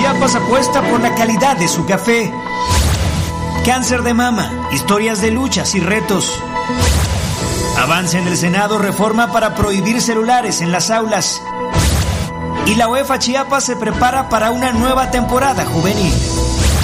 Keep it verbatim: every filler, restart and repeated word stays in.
Chiapas apuesta por la calidad de su café. Cáncer de mama, historias de luchas y retos. Avance en el Senado reforma para prohibir celulares en las aulas. Y la UEFA Chiapas se prepara para una nueva temporada juvenil.